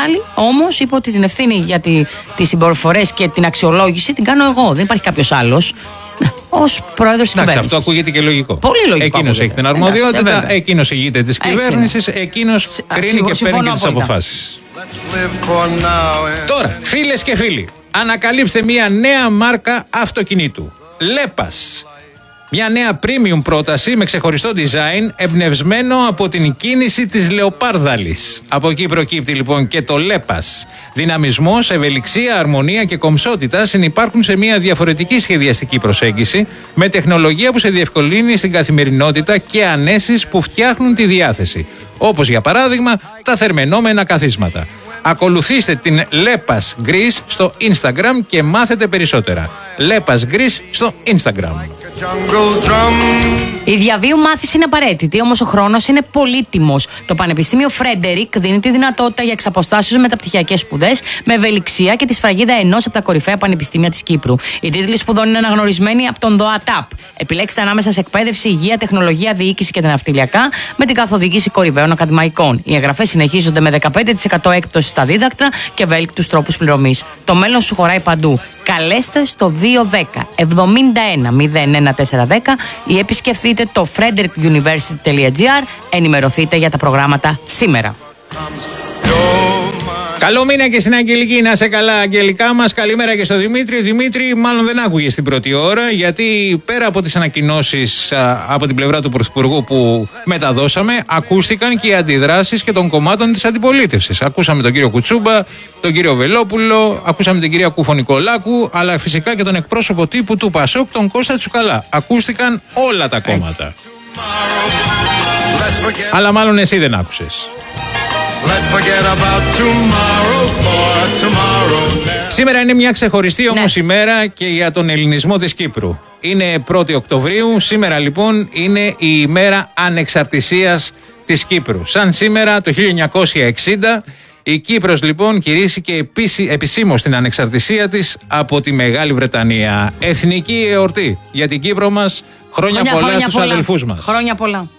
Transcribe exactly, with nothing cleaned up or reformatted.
άλλη όμως είπε ότι την ευθύνη για τη, τις συμπεριφορές και την αξιολόγηση την κάνω εγώ. Δεν υπάρχει κάποιος άλλος. Ως πρόεδρος της κυβέρνησης. Αυτό ακούγεται και λογικό. Πολύ λογικό. Εκείνος έχει την αρμοδιότητα, εκείνος ηγείται της κυβέρνησης, εκείνος κρίνει και παίρνει και τις αποφάσεις. Τώρα, φίλες και φίλοι, ανακαλύψτε μια νέα μάρκα αυτοκινήτου. Λέπας. Μια νέα premium πρόταση με ξεχωριστό design εμπνευσμένο από την κίνηση της λεοπάρδαλης. Από εκεί προκύπτει λοιπόν και το Λέπας. Δυναμισμός, ευελιξία, αρμονία και κομψότητα συνυπάρχουν σε μια διαφορετική σχεδιαστική προσέγγιση με τεχνολογία που σε διευκολύνει στην καθημερινότητα και ανέσεις που φτιάχνουν τη διάθεση. Όπως για παράδειγμα τα θερμαινόμενα καθίσματα. Ακολουθήστε την Λέπας Greece στο Instagram και μάθετε περισσότερα. Λέπας Greece στο Instagram. Η διαβίου μάθηση είναι απαραίτητη, όμως ο χρόνος είναι πολύτιμος. Το Πανεπιστήμιο Φρέντερικ δίνει τη δυνατότητα για εξαποστάσεως μεταπτυχιακές σπουδές με ευελιξία και τη σφραγίδα ενός από τα κορυφαία πανεπιστήμια της Κύπρου. Οι τίτλοι σπουδών είναι αναγνωρισμένοι από τον ΔΟΑΤΑΠ. Επιλέξτε ανάμεσα σε εκπαίδευση, υγεία, τεχνολογία, διοίκηση και τα ναυτιλιακά με την καθοδήγηση κορυφαίων ακαδημαϊκών. Οι εγγραφές συνεχίζονται με δεκαπέντε τοις εκατό έκπτωση στα δίδακτρα και ευέλικτους τρόπους πληρωμής. Το μέλλον σου χωράει παντού. Καλέστε στο δύο δέκα εβδομήντα ένα μηδέν ένα τέσσερα δέκα ή επισκεφτείτε το frederick university τελεία gr. Ενημερωθείτε για τα προγράμματα σήμερα. Καλό μήνα και στην Αγγελική. Να σε καλά, Αγγελικά μας. Καλημέρα και στο Δημήτρη. Δημήτρη, μάλλον δεν άκουγε στην πρώτη ώρα, γιατί πέρα από τις ανακοινώσεις από την πλευρά του Πρωθυπουργού που μεταδώσαμε, ακούστηκαν και οι αντιδράσεις και των κομμάτων της αντιπολίτευσης. Ακούσαμε τον κύριο Κουτσούμπα, τον κύριο Βελόπουλο, ακούσαμε την κυρία Κουφο-Νικολάκου, αλλά φυσικά και τον εκπρόσωπο τύπου του Πασόκ, τον Κώστα Τσουκαλά. Ακούστηκαν όλα τα κόμματα. Αλλά μάλλον εσύ δεν άκουσες. Σήμερα είναι μια ξεχωριστή όμως ναι. ημέρα και για τον ελληνισμό της Κύπρου. Είναι πρώτη Οκτωβρίου, σήμερα λοιπόν είναι η ημέρα ανεξαρτησίας της Κύπρου. Σαν σήμερα το χίλια εννιακόσια εξήντα η Κύπρος λοιπόν κηρύσσηκε επισήμως την ανεξαρτησία της από τη Μεγάλη Βρετανία. Εθνική εορτή για την Κύπρο μας. Χρόνια, χρόνια πολλά στους αδελφούς μας. Χρόνια πολλά.